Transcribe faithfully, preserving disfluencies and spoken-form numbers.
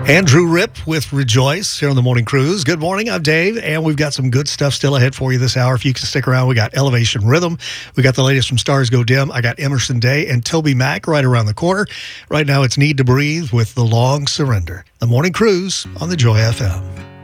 Andrew Rip with Rejoice here on the Morning Cruise. Good morning, I'm Dave, and we've got some good stuff still ahead for you this hour. If you can stick around, we got Elevation Rhythm. We got the latest from Stars Go Dim. I got Emerson Day and Toby Mac right around the corner. Right now, it's Need to Breathe with The Long Surrender. The Morning Cruise on the Joy F M.